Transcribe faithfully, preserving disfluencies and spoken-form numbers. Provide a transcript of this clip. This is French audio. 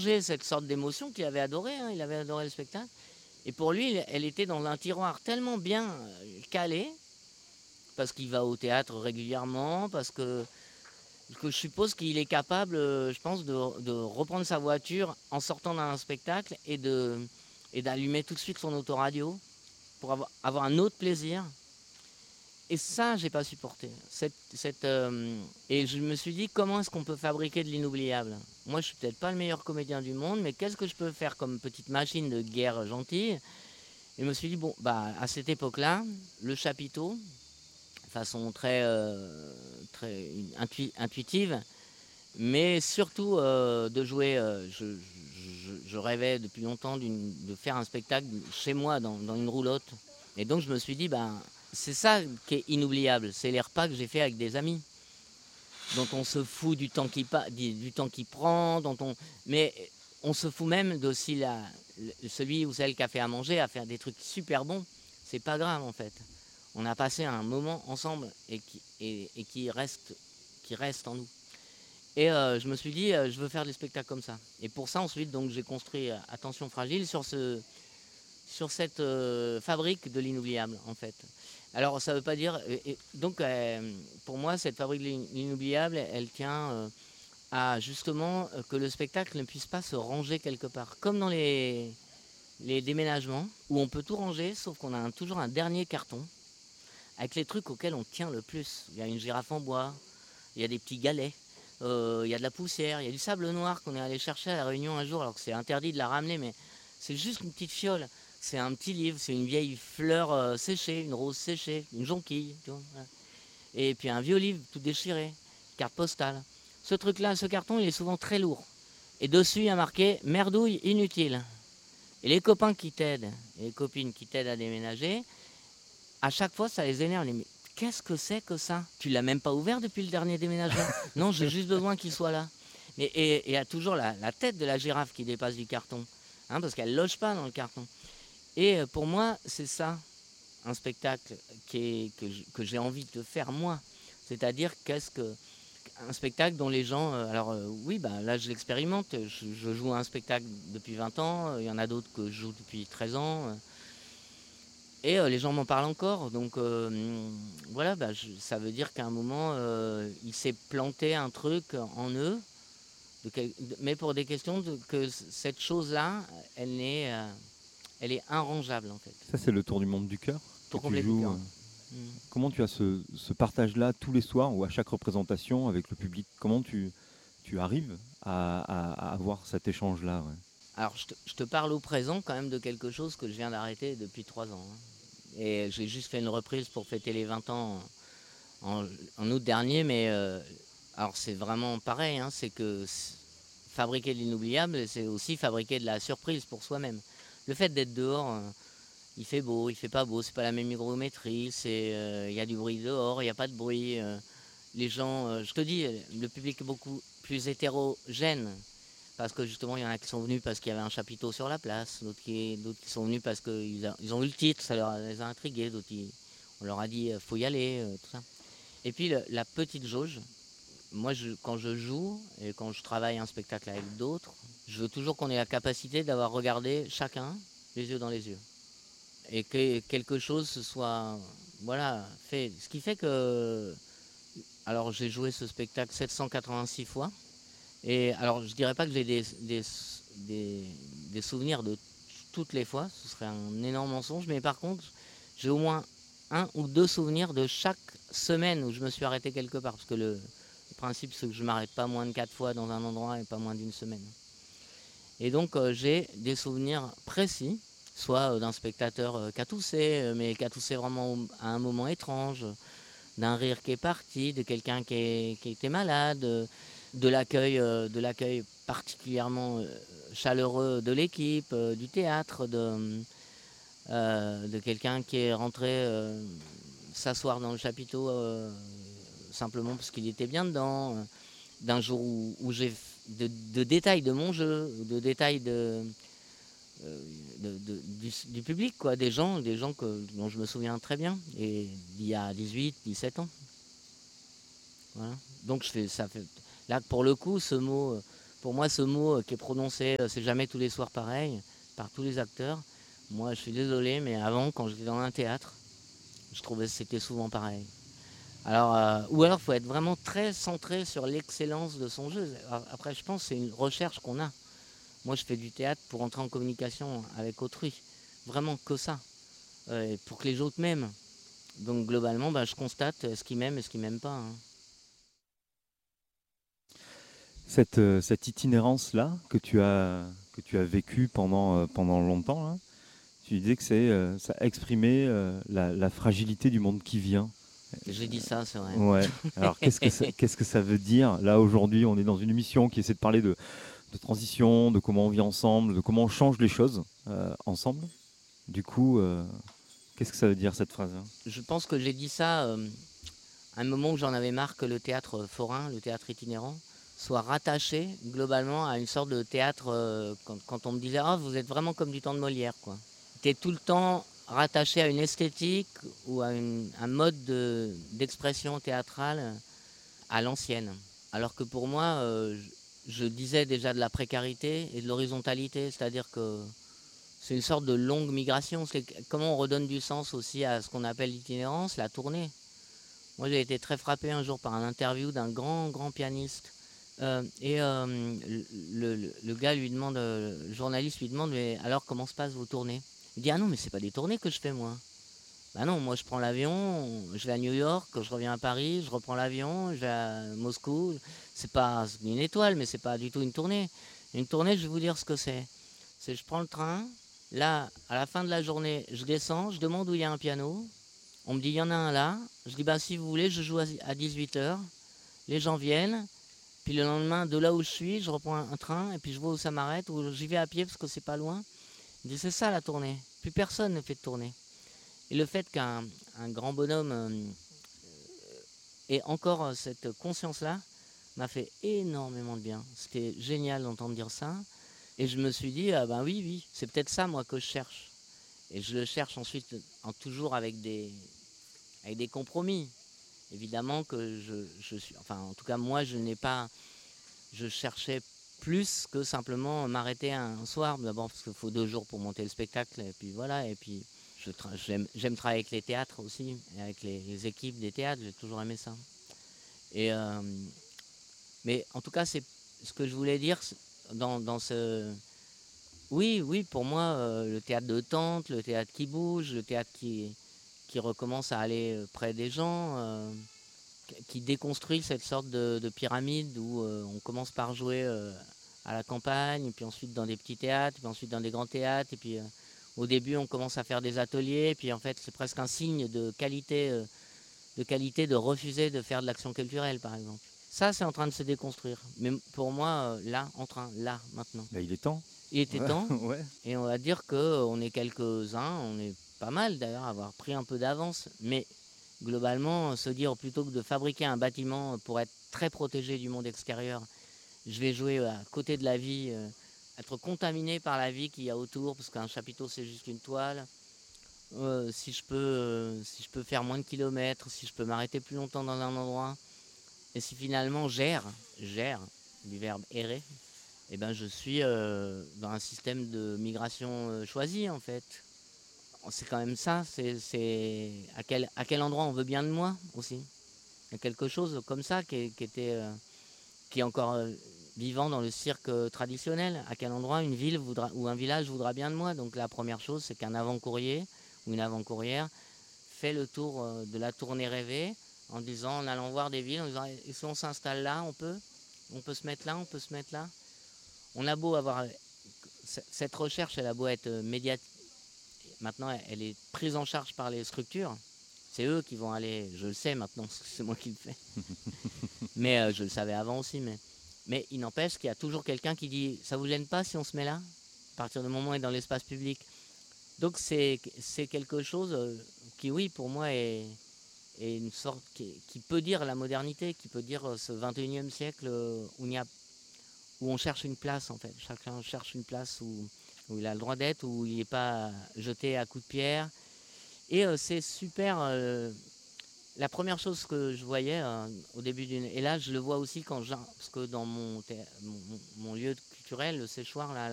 mangé cette sorte d'émotion qu'il avait adoré, hein, il avait adoré le spectacle. Et pour lui, elle était dans un tiroir tellement bien calé, parce qu'il va au théâtre régulièrement, parce que, que je suppose qu'il est capable, je pense, de, de reprendre sa voiture en sortant d'un spectacle et de, et d'allumer tout de suite son autoradio pour avoir, avoir un autre plaisir. Et ça, j'ai pas supporté. Cette, cette, euh, et je me suis dit, comment est-ce qu'on peut fabriquer de l'inoubliable? Moi, je suis peut-être pas le meilleur comédien du monde, mais qu'est-ce que je peux faire comme petite machine de guerre gentille? Et je me suis dit, bon, bah, à cette époque-là, le chapiteau, de façon très, euh, très intu intuitive, mais surtout euh, de jouer, euh, je, je, je rêvais depuis longtemps de faire un spectacle chez moi, dans, dans une roulotte. Et donc, je me suis dit, bah, c'est ça qui est inoubliable, c'est les repas que j'ai fait avec des amis, dont on se fout du temps qui, du, du temps qui prend, dont on, mais on se fout même d'aussi la, celui ou celle qui a fait à manger, à faire des trucs super bons. C'est pas grave en fait. On a passé un moment ensemble et qui, et, et qui, reste, qui reste en nous. Et euh, je me suis dit, euh, je veux faire des spectacles comme ça. Et pour ça, ensuite, donc, j'ai construit euh, Attention Fragile sur, ce, sur cette euh, fabrique de l'inoubliable, en fait. Alors, ça ne veut pas dire... Et, donc, euh, pour moi, cette fabrique de l'inoubliable, elle, elle tient euh, à, justement, euh, que le spectacle ne puisse pas se ranger quelque part. Comme dans les, les déménagements, où on peut tout ranger, sauf qu'on a un, toujours un dernier carton, avec les trucs auxquels on tient le plus. Il y a une girafe en bois, il y a des petits galets. Il euh, y a de la poussière, il y a du sable noir qu'on est allé chercher à la Réunion un jour, alors que c'est interdit de la ramener, mais c'est juste une petite fiole. C'est un petit livre, c'est une vieille fleur euh, séchée, une rose séchée, une jonquille, tu vois, voilà. Et puis un vieux livre tout déchiré, carte postale. Ce truc-là, ce carton, il est souvent très lourd. Et dessus, il y a marqué « Merdouille inutile ». Et les copains qui t'aident, et les copines qui t'aident à déménager, à chaque fois, ça les énerve. Les... Qu'est-ce que c'est que ça? Tu l'as même pas ouvert depuis le dernier déménagement? Non, j'ai juste besoin qu'il soit là. Mais, et il y a toujours la, la tête de la girafe qui dépasse du carton, hein, parce qu'elle ne loge pas dans le carton. Et pour moi, c'est ça, un spectacle qui est, que j'ai envie de faire moi. C'est-à-dire qu'est-ce que un spectacle dont les gens... Euh, alors euh, oui, bah, là je l'expérimente, je, je joue un spectacle depuis vingt ans, il y en a d'autres que je joue depuis treize ans. Euh, Et euh, les gens m'en parlent encore, donc euh, voilà, bah, je, ça veut dire qu'à un moment, euh, il s'est planté un truc en eux, de, de, mais pour des questions de, que cette chose-là, elle, euh, elle est irrangeable en fait. Ça, c'est le tour du monde du cœur que tu joues. Cœur. Euh, mmh. Comment tu as ce, ce partage-là tous les soirs ou à chaque représentation avec le public? Comment tu, tu arrives à, à, à avoir cet échange-là? Ouais. Alors, je te, je te parle au présent quand même de quelque chose que je viens d'arrêter depuis trois ans. Hein. Et j'ai juste fait une reprise pour fêter les vingt ans en, en août dernier, mais euh, alors c'est vraiment pareil, hein, c'est que fabriquer de l'inoubliable, c'est aussi fabriquer de la surprise pour soi-même. Le fait d'être dehors, euh, il fait beau, il fait pas beau, c'est pas la même hygrométrie, c'est, il euh, y a du bruit dehors, il n'y a pas de bruit. Euh, les gens, euh, je te dis, le public est beaucoup plus hétérogène. Parce que justement, il y en a qui sont venus parce qu'il y avait un chapiteau sur la place, d'autres qui, d'autres qui sont venus parce qu'ils ils ont eu le titre, ça leur, les a intrigués, d'autres qui, on leur a dit, faut y aller, euh, tout ça. Et puis le, la petite jauge, moi je, quand je joue et quand je travaille un spectacle avec d'autres, je veux toujours qu'on ait la capacité d'avoir regardé chacun les yeux dans les yeux. Et que quelque chose se soit, voilà, fait. Ce qui fait que, alors j'ai joué ce spectacle sept cent quatre-vingt-six fois. Et alors, je dirais pas que j'ai des, des, des, des souvenirs de toutes les fois, ce serait un énorme mensonge, mais par contre, j'ai au moins un ou deux souvenirs de chaque semaine où je me suis arrêté quelque part, parce que le, le principe, c'est que je m'arrête pas moins de quatre fois dans un endroit et pas moins d'une semaine. Et donc, euh, j'ai des souvenirs précis, soit euh, d'un spectateur euh, qui a toussé, euh, mais qui a toussé vraiment à un moment étrange, d'un rire qui est parti, de quelqu'un qui, qui était malade, euh, de l'accueil euh, de l'accueil particulièrement euh, chaleureux de l'équipe, euh, du théâtre, de, euh, de quelqu'un qui est rentré euh, s'asseoir dans le chapiteau euh, simplement parce qu'il était bien dedans, euh, d'un jour où, où j'ai de, de détails de mon jeu, de détails de, euh, de, de, du, du public, quoi, des gens, des gens que, dont je me souviens très bien, et d'il y a dix-huit, dix-sept ans. Voilà. Donc je fais ça fait. Là, pour le coup, ce mot, pour moi, ce mot qui est prononcé, euh, c'est jamais tous les soirs pareil, par tous les acteurs. Moi, je suis désolé, mais avant, quand j'étais dans un théâtre, je trouvais que c'était souvent pareil. Alors, euh, ou alors, il faut être vraiment très centré sur l'excellence de son jeu. Après, je pense que c'est une recherche qu'on a. Moi, je fais du théâtre pour entrer en communication avec autrui. Vraiment que ça. Euh, pour que les autres m'aiment. Donc, globalement, bah, je constate ce qu'ils m'aiment et ce qu'ils m'aiment pas. Hein. Cette, euh, cette itinérance-là que tu as, que tu as vécue pendant, euh, pendant longtemps, là, tu disais que c'est, euh, ça exprimait euh, la, la fragilité du monde qui vient. J'ai dit ça, c'est vrai. Ouais. Alors, qu'est-ce que ça, qu'est-ce que ça veut dire? Là, aujourd'hui, on est dans une émission qui essaie de parler de, de transition, de comment on vit ensemble, de comment on change les choses euh, ensemble. Du coup, euh, qu'est-ce que ça veut dire, cette phrase? Je pense que j'ai dit ça euh, à un moment où j'en avais marre que le théâtre forain, le théâtre itinérant, soit rattaché globalement à une sorte de théâtre, euh, quand, quand on me disait « Ah, vous êtes vraiment comme du temps de Molière », quoi. Tu es tout le temps rattaché à une esthétique ou à une- un mode de- d'expression théâtrale à l'ancienne. Alors que pour moi, euh, je, je disais déjà de la précarité et de l'horizontalité, c'est-à-dire que c'est une sorte de longue migration. C'est comment on redonne du sens aussi à ce qu'on appelle l'itinérance, la tournée. Moi, j'ai été très frappé un jour par un interview d'un grand, grand pianiste. Euh, et euh, le, le- le gars lui demande, euh, le journaliste lui demande, mais alors comment se passent vos tournées? Il dit, ah non, mais c'est pas des tournées que je fais, moi. Bah non, moi je prends l'avion, je vais à New York, je reviens à Paris, je reprends l'avion, je vais à Moscou. C'est pas une étoile, mais c'est pas du tout une tournée. Une tournée, je vais vous dire ce que c'est. C'est je prends le train, là, à la fin de la journée, je descends, je demande où il y a un piano. On me dit, il y en a un là. Je dis, bah si vous voulez, je joue à dix-huit heures. Les gens viennent. Puis le lendemain, de là où je suis, je reprends un, un train et puis je vois où ça m'arrête, ou j'y vais à pied parce que c'est pas loin. Il dit, c'est ça la tournée. Plus personne ne fait de tournée. Et le fait qu'un un grand bonhomme euh, ait encore cette conscience-là m'a fait énormément de bien. C'était génial d'entendre dire ça. Et je me suis dit, ah ben oui, oui, c'est peut-être ça moi que je cherche. Et je le cherche ensuite en, toujours avec des, avec des compromis. Évidemment que je, je suis, enfin en tout cas moi je n'ai pas, je cherchais plus que simplement m'arrêter un soir, d'abord parce qu'il faut deux jours pour monter le spectacle, et puis voilà, et puis je tra- j'aime, j'aime travailler avec les théâtres aussi, et avec les, les équipes des théâtres, j'ai toujours aimé ça. Et, euh, mais en tout cas, c'est ce que je voulais dire dans, dans ce... Oui, oui, pour moi, euh, le théâtre de tente, le théâtre qui bouge, le théâtre qui, qui recommence à aller près des gens, euh, qui déconstruit cette sorte de, de pyramide où euh, on commence par jouer euh, à la campagne, et puis ensuite dans des petits théâtres, puis ensuite dans des grands théâtres, et puis euh, au début on commence à faire des ateliers, et puis en fait c'est presque un signe de qualité, euh, de qualité de refuser de faire de l'action culturelle par exemple. Ça c'est en train de se déconstruire, mais pour moi euh, là, en train, là, maintenant. Là, il est temps. Il était Ouais, temps, ouais. et on va dire qu'on est quelques-uns, on est pas mal d'ailleurs à avoir pris un peu d'avance, mais globalement, se dire plutôt que de fabriquer un bâtiment pour être très protégé du monde extérieur, je vais jouer à côté de la vie, euh, être contaminé par la vie qu'il y a autour, parce qu'un chapiteau c'est juste une toile. Euh, si, je peux, euh, si je peux faire moins de kilomètres, si je peux m'arrêter plus longtemps dans un endroit, et si finalement j'erre, j'erre, du verbe errer, eh ben je suis euh, dans un système de migration euh, choisi en fait. C'est quand même ça, c'est, c'est à, quel, à quel endroit on veut bien de moi aussi. Il y a quelque chose comme ça qui, qui était, euh, qui est encore euh, vivant dans le cirque euh, traditionnel. À quel endroit une ville voudra, ou un village voudra bien de moi. Donc la première chose, c'est qu'un avant-courrier ou une avant-courrière fait le tour euh, de la tournée rêvée en disant, en allant voir des villes, en disant, et si on s'installe là, on peut, on peut se mettre là, on peut se mettre là. On a beau avoir cette recherche, elle a beau être médiatique. Maintenant, elle est prise en charge par les structures. C'est eux qui vont aller, je le sais maintenant, parce que c'est moi qui le fais. Mais euh, je le savais avant aussi. Mais, mais il n'empêche qu'il y a toujours quelqu'un qui dit, ça vous gêne pas si on se met là? À partir du moment où on est dans l'espace public. Donc c'est, c'est quelque chose euh, qui, oui, pour moi, est, est une sorte, qui, qui peut dire la modernité, qui peut dire euh, ce vingt et unième siècle euh, où, il y a, où on cherche une place, en fait. Chacun cherche une place où, où il a le droit d'être, où il n'est pas jeté à coups de pierre. Et euh, c'est super, euh, la première chose que je voyais euh, au début d'une... Et là, je le vois aussi quand j'ai... Parce que dans mon, thé- mon, mon- mon lieu culturel, le séchoir, là,